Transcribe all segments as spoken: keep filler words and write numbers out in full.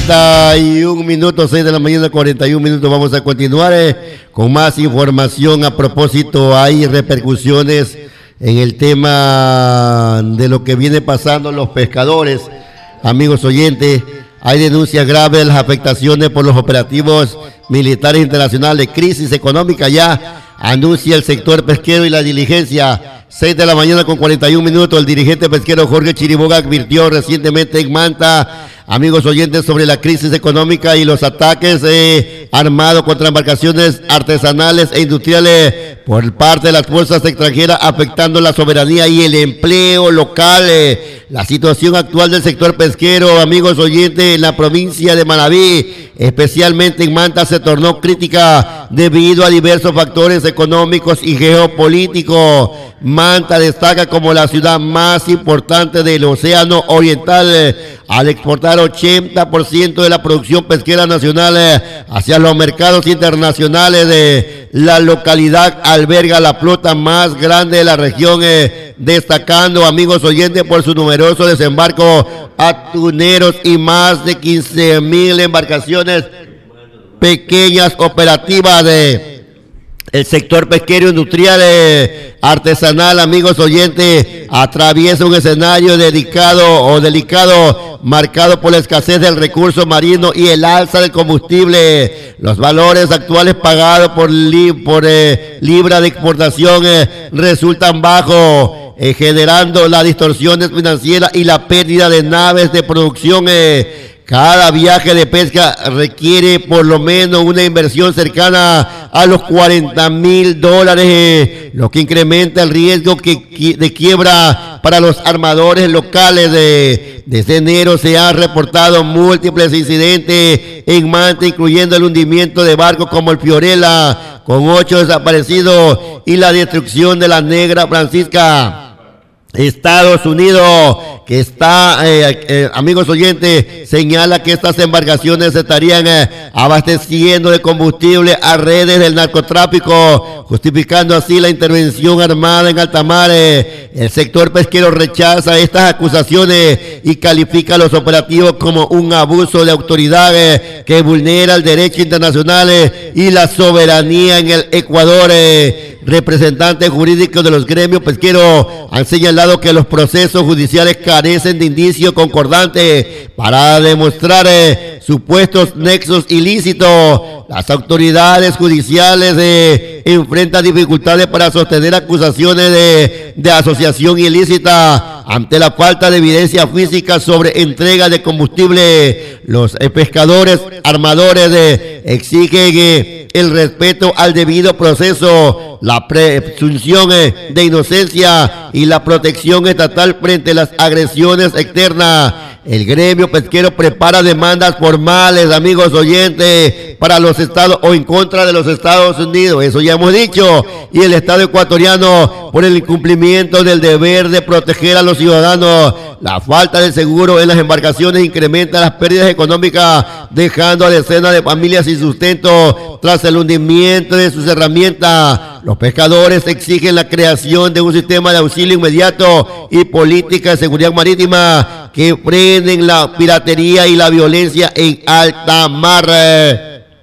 cuarenta y un minutos, seis de la mañana, cuarenta y un minutos. Vamos a continuar eh, con más información. A propósito, hay repercusiones en el tema de lo que viene pasando los pescadores. Amigos oyentes, hay denuncias graves de las afectaciones por los operativos militares internacionales. Crisis económica ya anuncia el sector pesquero y la diligencia. seis de la mañana con cuarenta y un minutos. El dirigente pesquero Jorge Chiriboga advirtió recientemente en Manta, amigos oyentes, sobre la crisis económica y los ataques eh, armados contra embarcaciones artesanales e industriales por parte de las fuerzas extranjeras, afectando la soberanía y el empleo local. Eh. La situación actual del sector pesquero, amigos oyentes, en la provincia de Manabí, especialmente en Manta, se tornó crítica debido a diversos factores económicos y geopolíticos. Manta destaca como la ciudad más importante del Océano Oriental, eh, al exportar ochenta por ciento de la producción pesquera nacional eh, hacia los mercados internacionales. De la localidad alberga la flota más grande de la región, eh, destacando, amigos oyentes, por su numeroso desembarco atuneros y más de quince mil embarcaciones pequeñas operativas de el sector pesquero industrial eh, artesanal. Amigos oyentes, atraviesa un escenario dedicado o delicado, marcado por la escasez del recurso marino y el alza del combustible. Los valores actuales pagados por, li, por eh, libra de exportación eh, resultan bajos, eh, generando las distorsiones financieras y la pérdida de naves de producción. Eh, Cada viaje de pesca requiere por lo menos una inversión cercana a los cuarenta mil dólares, eh, lo que incrementa el riesgo que, de quiebra para los armadores locales. De, desde enero se han reportado múltiples incidentes en Manta, incluyendo el hundimiento de barcos como el Fiorella, con ocho desaparecidos, y la destrucción de la Negra Francisca. Estados Unidos, que está, eh, eh, amigos oyentes, señala que estas embarcaciones estarían eh, abasteciendo de combustible a redes del narcotráfico, justificando así la intervención armada en alta mar. Eh, el sector pesquero rechaza estas acusaciones y califica los operativos como un abuso de autoridad eh, que vulnera el derecho internacional eh, y la soberanía en el Ecuador. Eh, Representantes jurídicos de los gremios pesqueros han señalado que los procesos judiciales carecen de indicios concordantes para demostrar eh, supuestos nexos ilícitos. Las autoridades judiciales eh, enfrentan dificultades para sostener acusaciones de, de asociación ilícita ante la falta de evidencia física sobre entrega de combustible. Los eh, pescadores armadores eh, exigen eh, el respeto al debido proceso, la presunción eh, de inocencia y la protección estatal frente a las agresiones externas. El gremio pesquero prepara demandas formales, amigos oyentes, para los estados o en contra de los Estados Unidos, eso ya hemos dicho, y el Estado ecuatoriano por el incumplimiento del deber de proteger a los ciudadanos. La falta de seguro en las embarcaciones incrementa las pérdidas económicas, dejando a decenas de familias sin sustento tras el hundimiento de sus herramientas. Los pescadores exigen la creación de un sistema de auxilio inmediato y política de seguridad marítima que frenen la piratería y la violencia en alta mar.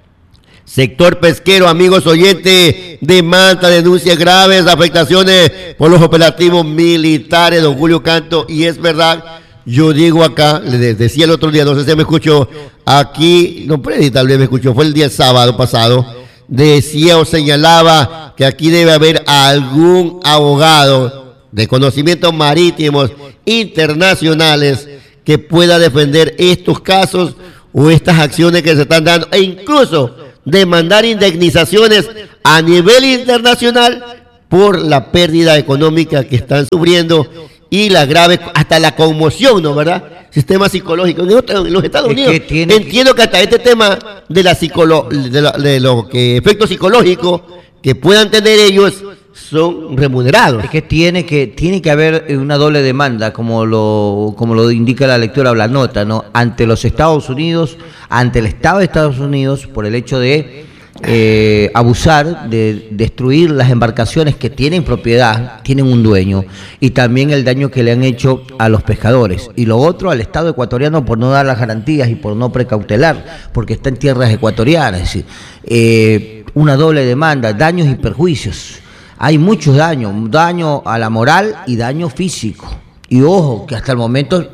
Sector pesquero, amigos oyentes, de Manta denuncia graves afectaciones por los operativos militares, don Julio Canto, y es verdad, yo digo acá, les decía el otro día, no sé si me escuchó, aquí, no puede tal vez me escuchó, fue el día sábado pasado, decía o señalaba que aquí debe haber algún abogado de conocimientos marítimos internacionales que pueda defender estos casos o estas acciones que se están dando, e incluso demandar indemnizaciones a nivel internacional por la pérdida económica que están sufriendo y la grave, hasta la conmoción, ¿no? ¿Verdad? Sistema psicológico. En los Estados Unidos, entiendo que hasta este tema de la psicolo, de, la, de lo que efectos psicológicos que puedan tener ellos son remunerados. Es que tiene que tiene que haber una doble demanda, como lo como lo indica la lectura o la nota, ¿no? Ante los Estados Unidos, ante el Estado de Estados Unidos, por el hecho de eh, abusar, de destruir las embarcaciones que tienen propiedad, tienen un dueño, y también el daño que le han hecho a los pescadores. Y lo otro, al Estado ecuatoriano por no dar las garantías y por no precautelar, porque está en tierras ecuatorianas. Es decir, eh, una doble demanda, daños y perjuicios. Hay muchos daños, daño a la moral y daño físico. Y ojo, que hasta el momento,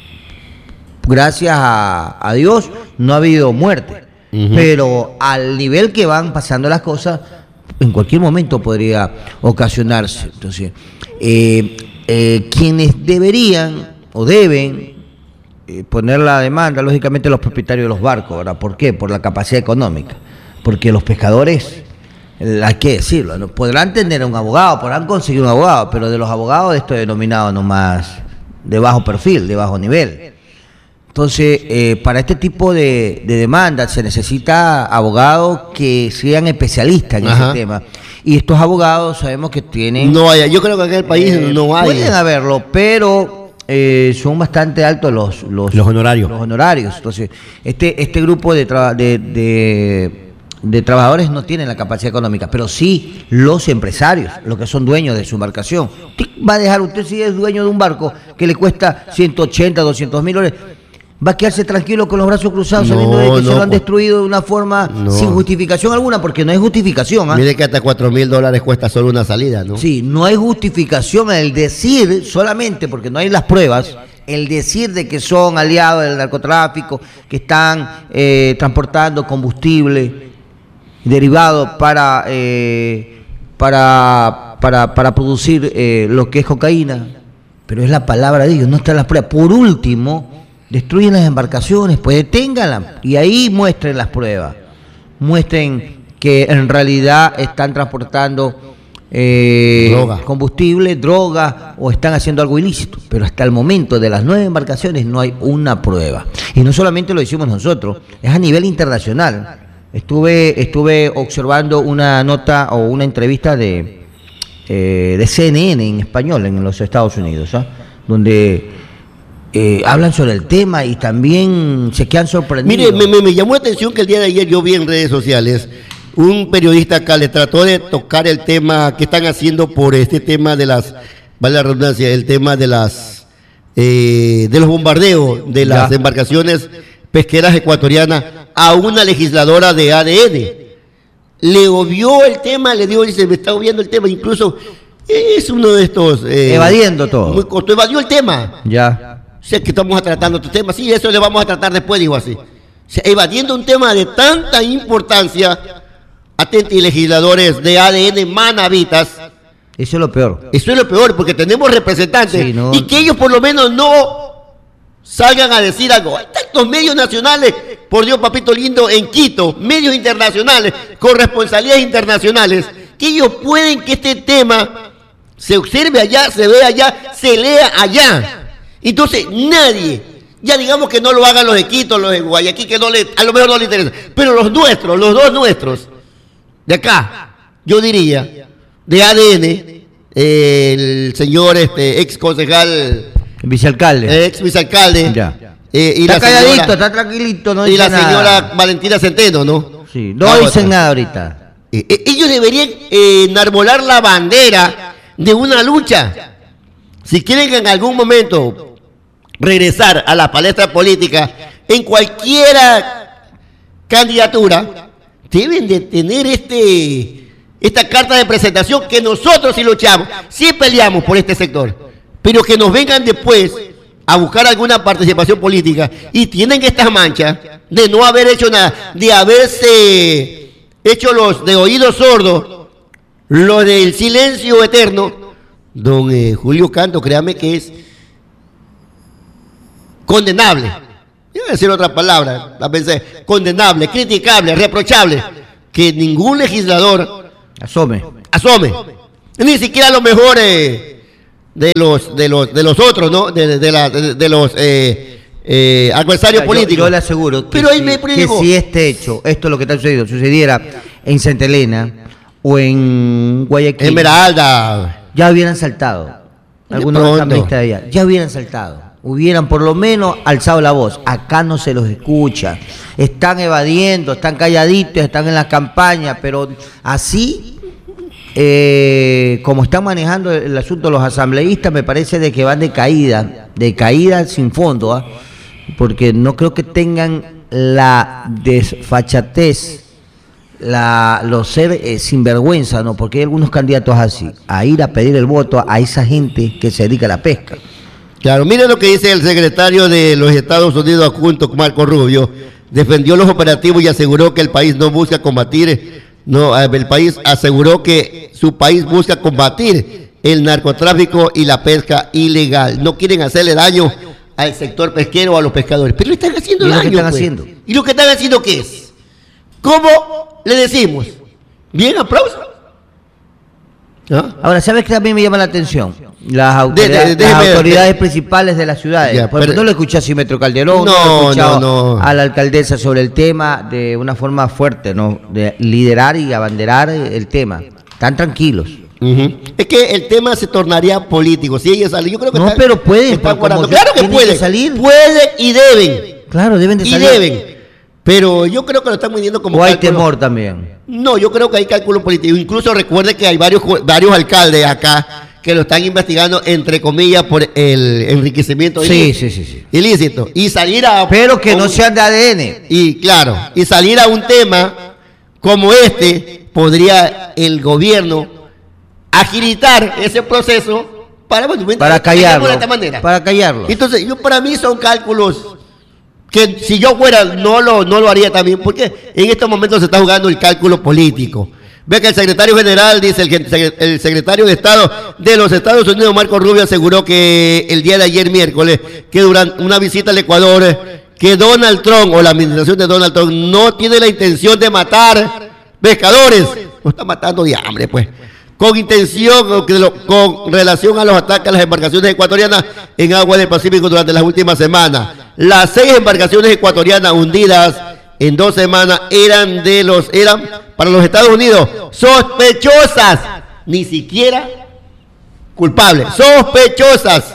gracias a, a Dios, no ha habido muerte. Uh-huh. Pero al nivel que van pasando las cosas, en cualquier momento podría ocasionarse. Entonces, eh, eh, quienes deberían o deben eh, poner la demanda, lógicamente los propietarios de los barcos, ¿verdad? ¿Por qué? Por la capacidad económica. Porque los pescadores, hay que decirlo, ¿no? Podrán tener un abogado, podrán conseguir un abogado, pero de los abogados esto es denominado nomás de bajo perfil, de bajo nivel. Entonces, eh, para este tipo de, de demandas se necesita abogados que sean especialistas en Ajá. ese tema. Y estos abogados sabemos que tienen... No hay, yo creo que en el país eh, no hay. Pueden haberlo, pero eh, son bastante altos los, los, los honorarios. Los honorarios. Entonces, este, este grupo de, tra de, de, de trabajadores no tienen la capacidad económica, pero sí los empresarios, los que son dueños de su embarcación. Va a dejar usted, si es dueño de un barco que le cuesta ciento ochenta, doscientos mil dólares... va a quedarse tranquilo con los brazos cruzados, no, sabiendo de que no, se lo han destruido de una forma no. sin justificación alguna, porque no hay justificación. ¿eh? Mire que hasta cuatro mil dólares cuesta solo una salida, ¿no? Sí, no hay justificación. El decir solamente, porque no hay las pruebas, el decir de que son aliados del narcotráfico, que están eh, transportando combustible derivado para, eh, para, para, para producir eh, lo que es cocaína, pero es la palabra de ellos, no están las pruebas. Por último, destruyen las embarcaciones, pues deténganlas y ahí muestren las pruebas, muestren que en realidad están transportando eh, droga. combustible, droga, o están haciendo algo ilícito. Pero hasta el momento de las nueve embarcaciones no hay una prueba. Y no solamente lo decimos nosotros, es a nivel internacional. Estuve, estuve observando una nota o una entrevista de, eh, de C N N en español en los Estados Unidos, ¿eh? donde Eh, hablan sobre el tema y también se quedan sorprendidos. Mire, me, me, me llamó la atención que el día de ayer yo vi en redes sociales un periodista acá le trató de tocar el tema que están haciendo por este tema de las, vale la redundancia, el tema de las eh, de los bombardeos de las ya. embarcaciones pesqueras ecuatorianas a una legisladora de A D N. Le obvió el tema, le dijo, dice, me está obviando el tema, incluso es uno de estos eh, evadiendo todo. Muy corto, evadió el tema. Ya. Sé que estamos tratando este tema, sí, eso le vamos a tratar después, dijo así. O sea, evadiendo un tema de tanta importancia, atenti legisladores de A D N manavitas. Eso es lo peor. Eso es lo peor, porque tenemos representantes sí, no, y que ellos por lo menos no salgan a decir algo. Hay tantos medios nacionales, por Dios, papito lindo, en Quito, medios internacionales, con responsabilidades internacionales, que ellos pueden que este tema se observe allá, se vea allá, se lea allá. Entonces nadie, ya digamos que no lo hagan los de Quito, los de Guayaquil, que no le, a lo mejor no le interesa, pero los nuestros, los dos nuestros, de acá, yo diría, de A D N, eh, el señor este, ex concejal, vicealcalde, ex vicealcalde, ya. Eh, y está la calladito, señora, está tranquilito, no y dice la nada. señora Valentina Centeno, ¿no? Sí, no ah, dicen nada ahorita. Eh, eh, ellos deberían eh, enarbolar la bandera de una lucha. Si quieren en algún momento regresar a la palestra política en cualquiera candidatura, deben de tener este esta carta de presentación que nosotros sí luchamos, sí peleamos por este sector, pero que nos vengan después a buscar alguna participación política y tienen estas manchas de no haber hecho nada, de haberse hecho los de oídos sordos, lo del silencio eterno. Don eh, Julio Canto, créame que es condenable. Iba a decir otra palabra, la pensé, condenable, criticable, reprochable, que ningún legislador asome. Asome. Ni siquiera los mejores de los de los de los otros, ¿no? De, de, la, de, de los eh, eh, adversarios yo, políticos. Yo le aseguro que, Pero si, ahí me que si este hecho, esto es lo que está sucediendo, sucediera en Santa Elena o en Guayaquil, Esmeralda, ya hubieran saltado. Algunos cambistas de allá, ya hubieran saltado. hubieran por lo menos alzado la voz. Acá no se los escucha. Están evadiendo, están calladitos, están en las campañas, pero así, eh, como están manejando el asunto los asambleístas, me parece de que van de caída, de caída sin fondo, ¿eh? Porque no creo que tengan la desfachatez, la, los ser eh, sinvergüenza, ¿no? Porque hay algunos candidatos así, a ir a pedir el voto a esa gente que se dedica a la pesca. Claro, miren lo que dice el secretario de los Estados Unidos adjunto, Marco Rubio. Defendió los operativos y aseguró que el país no busca combatir, no, el país aseguró que su país busca combatir el narcotráfico y la pesca ilegal. No quieren hacerle daño al sector pesquero o a los pescadores, pero le están haciendo ¿Y daño. lo que están pues. haciendo? ¿Y lo que están haciendo qué es? ¿Cómo le decimos? ¿Bien, aplauso? ¿Ah? Ahora, ¿sabes qué también me llama la atención? Las autoridades, de, de, las de, autoridades de, principales de las ciudades. Ya, Por ejemplo, pero, no lo escuché a Simetro Calderón, no, no, lo he escuchado no, no. a la alcaldesa sobre el tema de una forma fuerte, ¿no? De liderar y abanderar el tema. Están tranquilos. Uh-huh. Es que el tema se tornaría político. Si ella sale, yo creo que no, están, pero pueden. están Como claro que pueden. Que salir. Pueden y deben. Claro, deben de y salir. Y deben. Pero yo creo que lo están midiendo como ¿O hay cálculo. temor también? No, yo creo que hay cálculo político. Incluso recuerde que hay varios, varios alcaldes acá que lo están investigando, entre comillas, por el enriquecimiento sí, ilícito, sí, sí, sí. ilícito. Y salir a... Pero que un, no sean de A D N. Y claro, y salir a un tema como este, podría el gobierno agilitar ese proceso para, bueno, para callarlo. De esta manera. Para callarlo. Entonces, yo para mí son cálculos que si yo fuera no lo, no lo haría también, porque en estos momentos se está jugando el cálculo político. Ve que el secretario general, dice el, el secretario de Estado de los Estados Unidos, Marco Rubio, aseguró que el día de ayer, miércoles, que durante una visita al Ecuador, que Donald Trump o la administración de Donald Trump no tiene la intención de matar pescadores. No está matando de hambre, pues. Con intención, con relación a los ataques a las embarcaciones ecuatorianas en aguas del Pacífico durante las últimas semanas. Las seis embarcaciones ecuatorianas hundidas en dos semanas eran de los, eran para los Estados Unidos sospechosas, ni siquiera culpables, sospechosas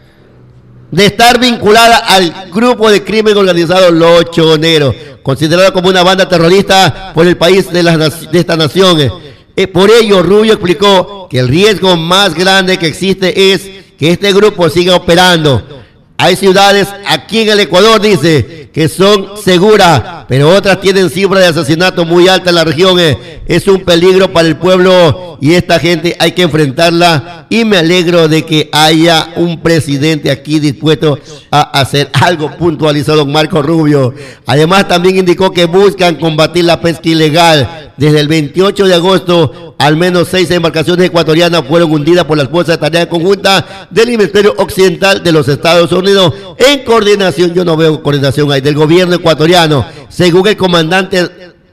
de estar vinculadas al grupo de crimen organizado Los Choneros, considerada como una banda terrorista por el país de, las, de estas naciones. Eh, por ello, Rubio explicó que el riesgo más grande que existe es que este grupo siga operando. Hay ciudades aquí en el Ecuador, dice, que son seguras, pero otras tienen cifras de asesinato muy altas en la región. Eh, es un peligro para el pueblo y esta gente hay que enfrentarla. Y me alegro de que haya un presidente aquí dispuesto a hacer algo, puntualizó don Marco Rubio. Además, también indicó que buscan combatir la pesca ilegal. Desde el veintiocho de agosto, al menos seis embarcaciones ecuatorianas fueron hundidas por las fuerzas de tarea conjunta del Hemisferio Occidental de los Estados Unidos en coordinación, yo no veo coordinación ahí, del gobierno ecuatoriano. Según el comandante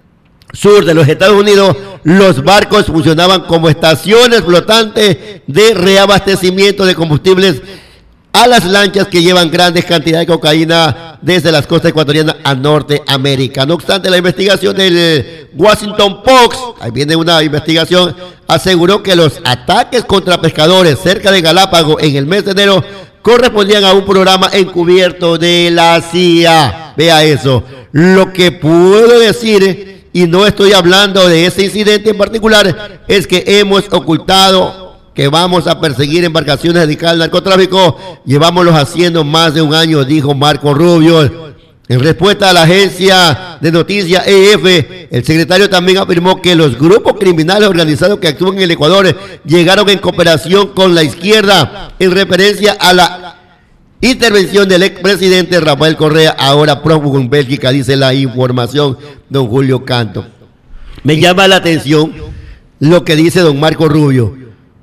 sur de los Estados Unidos, los barcos funcionaban como estaciones flotantes de reabastecimiento de combustibles a las lanchas que llevan grandes cantidades de cocaína desde las costas ecuatorianas a Norteamérica. No obstante, la investigación del Washington Post, ahí viene una investigación, aseguró que los ataques contra pescadores cerca de Galápagos en el mes de enero correspondían a un programa encubierto de la C I A. Vea eso. Lo que puedo decir, y no estoy hablando de ese incidente en particular, es que hemos ocultado que vamos a perseguir embarcaciones dedicadas al narcotráfico. Llevámoslos haciendo más de un año, dijo Marco Rubio. En respuesta a la agencia de noticias E F, el secretario también afirmó que los grupos criminales organizados que actúan en el Ecuador llegaron en cooperación con la izquierda, en referencia a la intervención del expresidente Rafael Correa, ahora prófugo en Bélgica, dice la información, don Julio Canto. Me llama la atención lo que dice don Marco Rubio.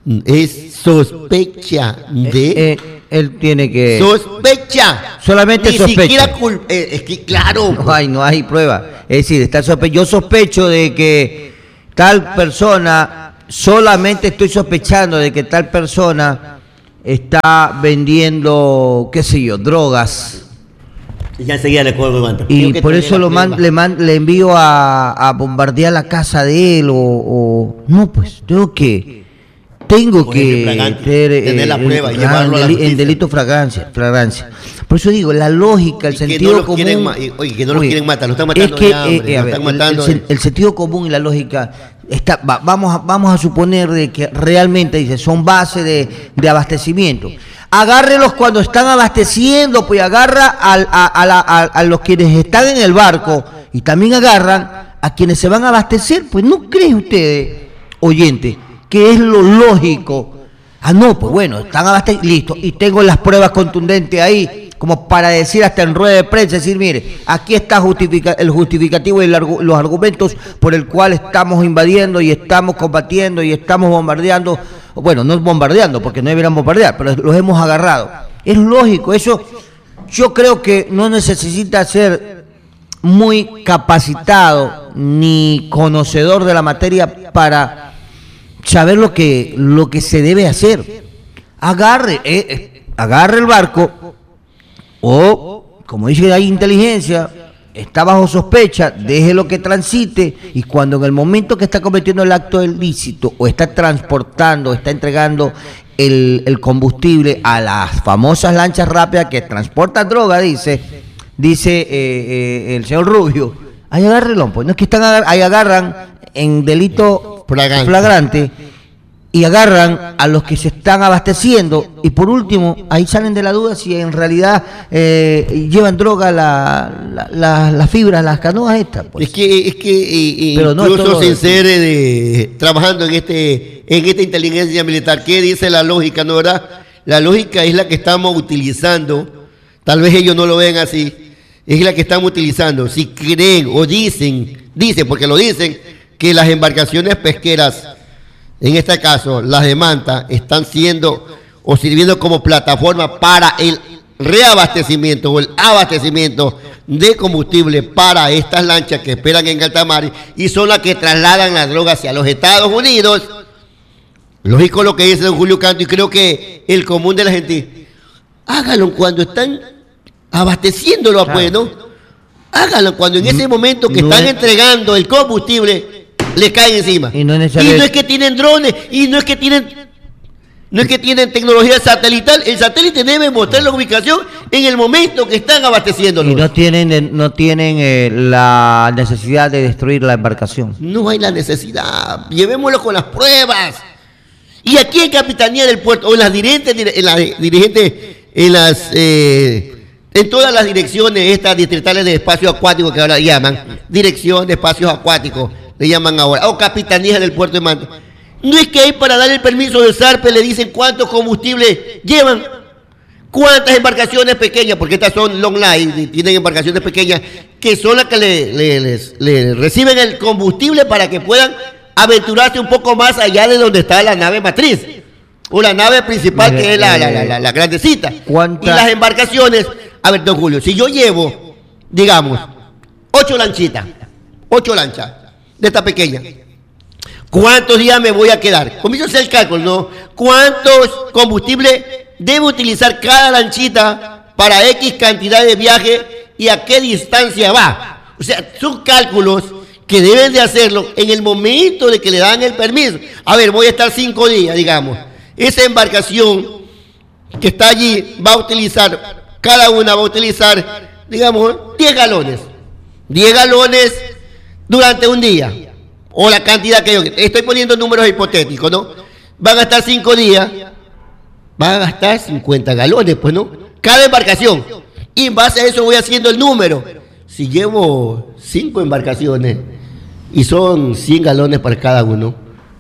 Es sospecha de... Eh, eh, él tiene que... Sospecha. Solamente Ni sospecha. Siquiera cul eh, es que claro. No hay, no hay prueba. Es decir, está sospe yo sospecho de que tal persona, solamente estoy sospechando de que tal persona está vendiendo, qué sé yo, drogas. Y ya enseguida le puedo levantar. Y por eso lo man, le, man, le envío a, a bombardear la casa de él o, o... No, pues tengo que... tengo que tener, tener la prueba y llevarlo en, a la en delito flagrancia, flagrancia. Por eso digo, la lógica, el y sentido no común. Quieren, oye, que no los quieren matar, lo están matando es que, de hambre, eh, eh, lo ver, están matando. El, el, el sentido común y la lógica está, va, vamos, a, vamos a suponer de que realmente dice, son base de, de abastecimiento. Agárrelos cuando están abasteciendo, pues agarra a, a, a, la, a, a los quienes están en el barco y también agarran a quienes se van a abastecer. Pues no cree usted, oyente, que es lo lógico. Ah, no, pues bueno, están abastecidos, listo, y tengo las pruebas contundentes ahí, como para decir hasta en rueda de prensa, decir, mire, aquí está justifica, el justificativo y el, los argumentos por el cual estamos invadiendo y estamos combatiendo y estamos bombardeando, bueno, no bombardeando, porque no deberían bombardear, pero los hemos agarrado. Es lógico, eso yo creo que no necesita ser muy capacitado ni conocedor de la materia para saber lo que, lo que se debe hacer. Agarre, eh, eh, agarre el barco, o, como dice, hay inteligencia, está bajo sospecha, déjelo que transite, y cuando en el momento que está cometiendo el acto ilícito, o está transportando, está entregando el, el combustible a las famosas lanchas rápidas que transportan droga, dice, dice eh, eh, el señor Rubio, ahí agárrelo, pues no es que están agar ahí agarran en delito flagrante. flagrante y agarran a los que se están abasteciendo, y por último ahí salen de la duda si en realidad eh, llevan droga la, la, la, las fibras, las canoas estas, pues. Es que, es que eh, Pero incluso no sin ser de, trabajando en este en esta inteligencia militar, ¿qué dice la lógica, no verdad? La lógica es la que estamos utilizando, tal vez ellos no lo ven así, es la que estamos utilizando. Si creen o dicen, dicen porque lo dicen, que las embarcaciones pesqueras, en este caso las de Manta, están siendo o sirviendo como plataforma para el reabastecimiento o el abastecimiento de combustible para estas lanchas que esperan en alta mar y son las que trasladan la droga hacia los Estados Unidos. Lógico lo que dice don Julio Canto, y creo que el común de la gente, háganlo cuando están abasteciéndolo, claro. Pues, ¿no? Háganlo cuando en ese momento que no están es... entregando el combustible le caen encima. Y no, es y no es que tienen drones, y no es que tienen, no es que tienen tecnología satelital. El satélite debe mostrar la ubicación en el momento que están abasteciéndolo. Y no tienen, no tienen eh, la necesidad de destruir la embarcación. No hay la necesidad. Llevémoslo con las pruebas. Y aquí en Capitanía del Puerto, o en las dirigentes, en las dirigentes, en las eh, en todas las direcciones estas distritales de espacios acuáticos que ahora llaman, dirección de espacios acuáticos, le llaman ahora, o Capitanía del Puerto de Manta. No es que hay para dar el permiso de zarpe le dicen cuántos combustibles llevan, cuántas embarcaciones pequeñas, porque estas son long line, tienen embarcaciones pequeñas, que son las que le, le, les, le reciben el combustible para que puedan aventurarse un poco más allá de donde está la nave matriz, o la nave principal, que es la, la, la, la, la grandecita. ¿Cuánta? Y las embarcaciones, a ver, don Julio, si yo llevo, digamos, ocho lanchitas, ocho lanchas, de esta pequeña, ¿cuántos días me voy a quedar? Comienzo a hacer el cálculo, ¿no? ¿Cuántos combustibles debe utilizar cada lanchita para X cantidad de viaje y a qué distancia va? O sea, son cálculos que deben de hacerlo en el momento de que le dan el permiso. A ver, voy a estar cinco días, digamos. Esa embarcación que está allí va a utilizar, cada una va a utilizar, digamos, diez galones. diez galones durante un día, o la cantidad que yo, estoy poniendo números hipotéticos, ¿no? Van a estar cinco días, van a gastar cincuenta galones, pues, ¿no? Cada embarcación. Y en base a eso voy haciendo el número. Si llevo cinco embarcaciones y son cien galones para cada uno,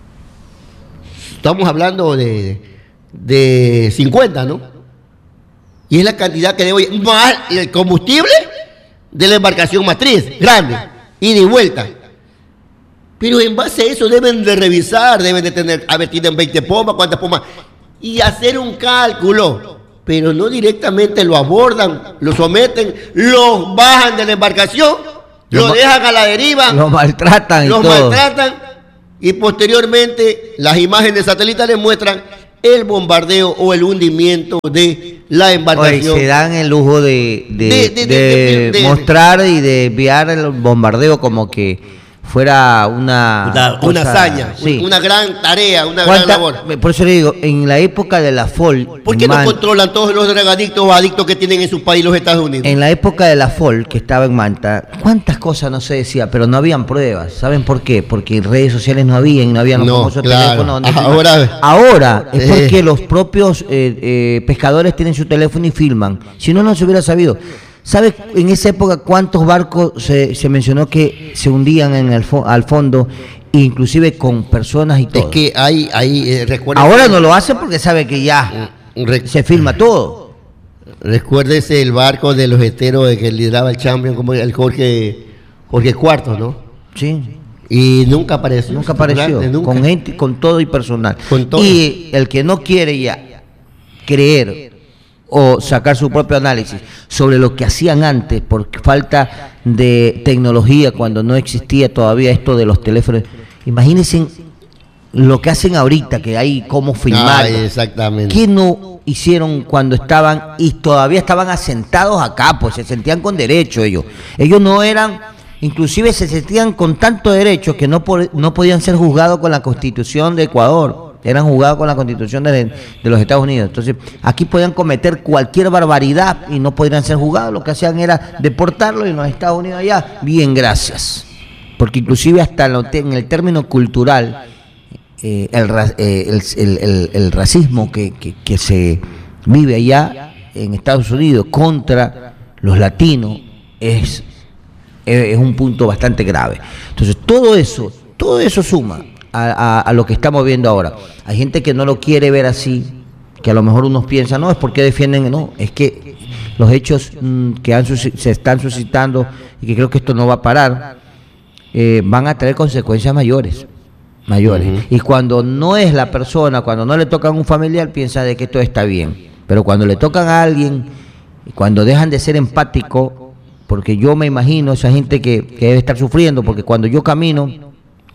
estamos hablando de, de cincuenta, ¿no? Y es la cantidad que debo, más el combustible de la embarcación matriz, grande, ida y vuelta. Pero en base a eso deben de revisar, deben de tener, a ver, tienen veinte pomas, cuántas pomas, y hacer un cálculo, pero no directamente lo abordan, lo someten, lo bajan de la embarcación, lo, lo dejan a la deriva, lo maltratan, los y todo. maltratan, y posteriormente las imágenes satelitales muestran el bombardeo o el hundimiento de la embarcación. Oye, se dan el lujo de, de, de, de, de, de, de mostrar y de enviar el bombardeo como que fuera una una, cosa, una hazaña, sí. una gran tarea, una gran labor. Por eso le digo, en la época de la F O L... ¿Por qué no Man, controlan todos los drogadictos o adictos que tienen en su país los Estados Unidos? En la época de la F O L, que estaba en Manta, cuántas cosas no se decía, pero no habían pruebas. ¿Saben por qué? Porque en redes sociales no había, no había los no, famosos claro. teléfonos. Donde ahora, ahora es porque eh. los propios eh, eh, pescadores tienen su teléfono y filman. Si no, no se hubiera sabido. ¿Sabes en esa época cuántos barcos se, se mencionó que se hundían en el fo al fondo, inclusive con personas y todo? Es que hay, hay eh, recuerden. Ahora no lo hacen porque sabe que ya Re se filma todo. Recuérdese el barco de los esteros que lideraba el Champion, como el Jorge, Jorge Cuarto, ¿no? Sí. Y nunca apareció. Nunca apareció. Nunca. Con gente, con todo y personal. Con todo. Y el que no quiere ya creer o sacar su propio análisis sobre lo que hacían antes por falta de tecnología, cuando no existía todavía esto de los teléfonos. Imagínense lo que hacen ahorita, que hay cómo filmar. Ah, exactamente. ¿Qué no hicieron cuando estaban y todavía estaban asentados acá? Pues se sentían con derecho ellos. Ellos no eran, inclusive se sentían con tanto derecho que no, por, no podían ser juzgados con la Constitución de Ecuador. Eran juzgados con la Constitución de, de los Estados Unidos. Entonces, aquí podían cometer cualquier barbaridad y no podrían ser juzgados. Lo que hacían era deportarlos y en los Estados Unidos allá, bien, gracias. Porque inclusive hasta en el término cultural, eh, el, eh, el, el, el, el racismo que, que, que se vive allá en Estados Unidos contra los latinos es, es un punto bastante grave. Entonces, todo eso, todo eso suma A, a, a lo que estamos viendo ahora. Hay gente que no lo quiere ver así, que a lo mejor unos piensan, no, es porque defienden, no, es que los hechos mmm, que han, se están suscitando y que creo que esto no va a parar, eh, van a traer consecuencias mayores, mayores. Uh-huh. Y cuando no es la persona, cuando no le tocan a un familiar, piensa de que todo está bien, pero cuando le tocan a alguien, cuando dejan de ser empático, porque yo me imagino esa gente que, que debe estar sufriendo, porque cuando yo camino,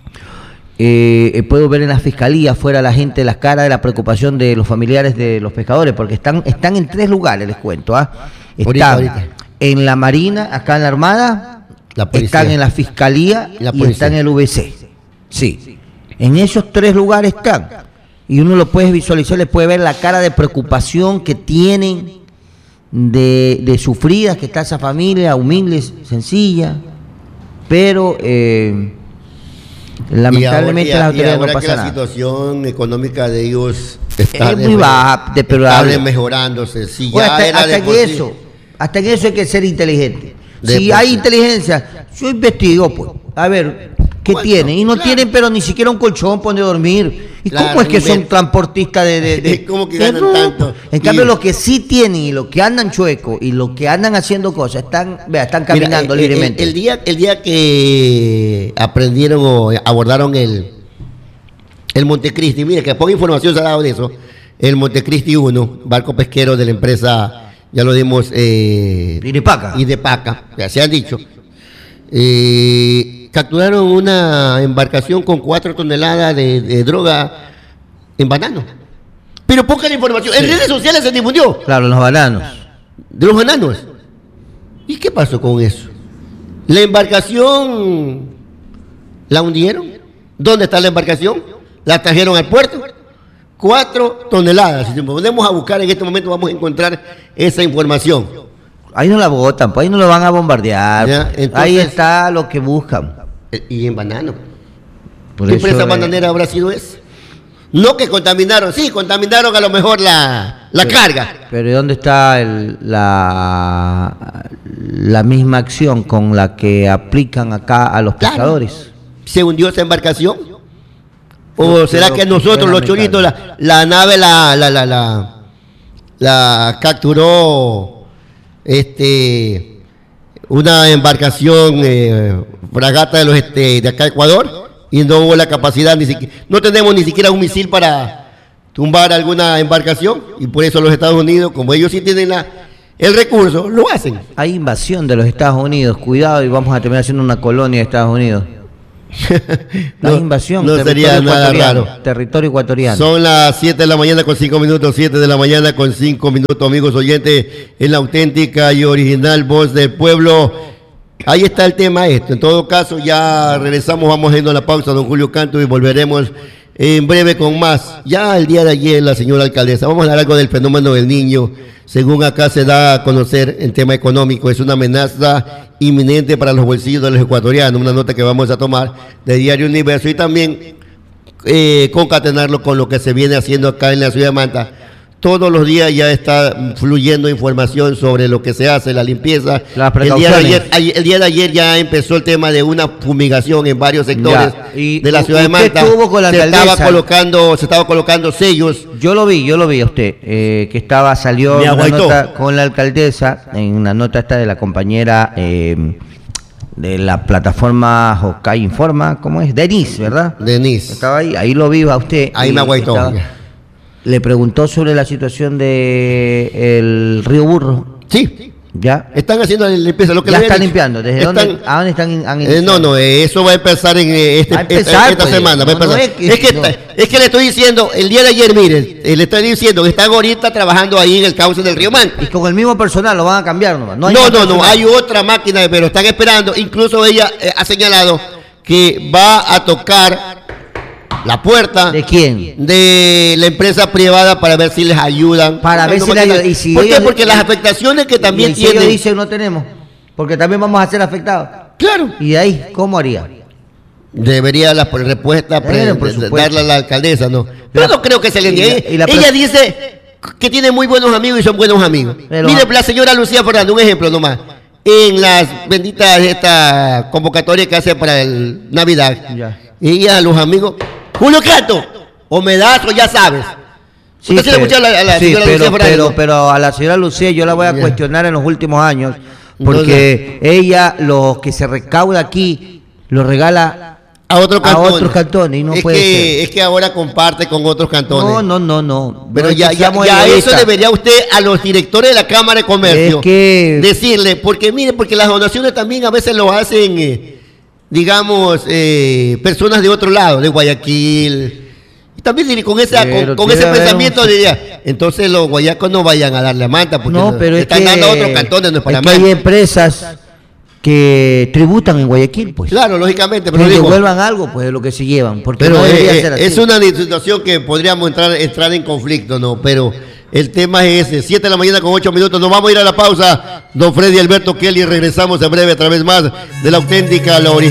Eh, puedo ver en la fiscalía afuera la gente, las caras de la preocupación de los familiares de los pescadores, porque están están en tres lugares, les cuento. ¿ah? Están ahorita, ahorita. en la Marina, acá en la Armada, la están en la Fiscalía la y están en el V C. Sí, en esos tres lugares están. Y uno lo puede visualizar, les puede ver la cara de preocupación que tienen, de, de sufridas que está esa familia, humilde, sencilla, pero... Eh, lamentablemente y ahora, las autoridades y ahora no pasa que la nada. situación económica de ellos está es muy baja, deplorable, mejorándose. Si ya bueno, hasta, era hasta de en eso, sí. hasta en eso hay que ser inteligente. De si hay sí. inteligencia, yo investigo, pues, a ver qué bueno, tienen y no claro. tienen, pero ni siquiera un colchón para donde dormir. ¿Y claro, cómo es que son ver. transportistas de, de, de ¿Cómo que ganan tanto? En cambio, los que sí tienen y los que andan chuecos y los que andan haciendo cosas están, vea, están caminando Mira, libremente. El, el día, el día que aprendieron o abordaron el el Montecristi, mire que poca información se ha dado de eso. El Montecristi uno, barco pesquero de la empresa, ya lo dimos, eh, Idepaca. Idepaca, ya se han dicho. Eh, capturaron una embarcación con cuatro toneladas de, de droga en banano. Pero poca la información. Sí. En redes sociales se difundió. Claro, los bananos. De los bananos. ¿Y qué pasó con eso? La embarcación la hundieron. ¿Dónde está la embarcación? La trajeron al puerto. Cuatro toneladas. Si nos ponemos a buscar en este momento vamos a encontrar esa información. Ahí no la botan, pues ahí no lo van a bombardear. Ya, entonces, ahí está lo que buscan. Y en banano. Por ¿Qué eso empresa es... bananera habrá sido esa? No que contaminaron, sí, contaminaron a lo mejor la, la pero, carga. Pero ¿y dónde está el, la, la misma acción con la que aplican acá a los pescadores? Claro. ¿Se hundió esa embarcación? ¿O Yo será que nosotros, los choritos, la, la nave la, la, la, la, la capturó este una embarcación eh, fragata de los este, de acá de Ecuador y no hubo la capacidad ni siquiera, no tenemos ni siquiera un misil para tumbar alguna embarcación y por eso los Estados Unidos, como ellos sí tienen la, el recurso, lo hacen. Hay invasión de los Estados Unidos, cuidado y vamos a terminar siendo una colonia de Estados Unidos. La no, invasión, no sería nada raro. Territorio ecuatoriano. Son las siete de la mañana con cinco minutos, siete de la mañana con cinco minutos, amigos oyentes, en la auténtica y original voz del pueblo. Ahí está el tema esto. En todo caso, ya regresamos, vamos yendo a la pausa, don Julio Canto, y volveremos en breve con más. Ya el día de ayer, la señora alcaldesa, vamos a hablar algo del fenómeno del niño. Según acá se da a conocer en tema económico, es una amenaza inminente para los bolsillos de los ecuatorianos. Una nota que vamos a tomar de Diario Universo y también eh, concatenarlo con lo que se viene haciendo acá en la ciudad de Manta. Todos los días ya está fluyendo información sobre lo que se hace, la limpieza. El día, de ayer, el día de ayer ya empezó el tema de una fumigación en varios sectores de la ciudad de Manta. Con la se estaba colocando, se estaba colocando sellos. Yo lo vi, yo lo vi a usted, eh, que estaba, salió una nota con la alcaldesa, en una nota esta de la compañera eh, de la plataforma Hocay Informa, ¿cómo es? Denise, ¿verdad? Denise. Estaba ahí, ahí lo vi a usted. Ahí me aguaitó. Le preguntó sobre la situación de el río Burro. Sí. Ya. Están haciendo limpieza. Lo que ya le están dicho. limpiando. ¿Desde están, dónde? ¿A dónde están? Han eh, no, no, eh, eso va a empezar en eh, este, a empezar, esta, esta pues, semana. Va a no, empezar. no es, que, es, que no. está, es que le estoy diciendo, el día de ayer, miren, eh, le estoy diciendo que están ahorita trabajando ahí en el cauce del río Manta. Y con el mismo personal lo van a cambiar nomás. No, hay no, no, personal. no, hay otra máquina, pero están esperando. Incluso ella eh, ha señalado que va a tocar la puerta. ¿De quién? De la empresa privada para ver si les ayudan. Para ver si les ayudan. ¿Y si ¿Por ellos, qué? Porque las afectaciones que también y si tienen. ellos dicen no tenemos, porque también vamos a ser afectados. Claro. ¿Y de ahí cómo haría? Debería la respuesta pre, darle a la alcaldesa, ¿no? Pero no creo que se le niegue. Ella dice que tiene muy buenos amigos y son buenos amigos. Pero, mire, la señora Lucía Fernando, un ejemplo nomás. En las benditas esta convocatoria que hace para el Navidad, ya. Ella, los amigos, Julio Canto, o Medazo, ya sabes. Sí, pero, a la, a la sí, pero, pero, pero a la señora Lucía yo la voy a cuestionar en los últimos años, porque no, no. ella lo que se recauda aquí lo regala a, otro a otros cantones y no es puede que, ser. Es que ahora comparte con otros cantones. No, no, no, no. Pero no ya, ya, ya eso debería usted a los directores de la Cámara de Comercio es que... decirle, porque mire, porque las donaciones también a veces lo hacen, eh, digamos, eh, personas de otro lado, de Guayaquil. Y también con, esa, con, con ese pensamiento un... diría, entonces los guayacos no vayan a darle a Manta, porque no, pero están es que, dando a otros cantones, no es para es que hay empresas que tributan en Guayaquil, pues. Claro, lógicamente. Pero que digo, devuelvan algo, pues, de lo que se llevan. Porque pero no debería eh, ser así. Es una situación que podríamos entrar, entrar en conflicto, ¿no? Pero el tema es ese. siete de la mañana con ocho minutos. Nos vamos a ir a la pausa. Don Freddy Alberto Kelly. Regresamos en breve, a través más de la auténtica, la original.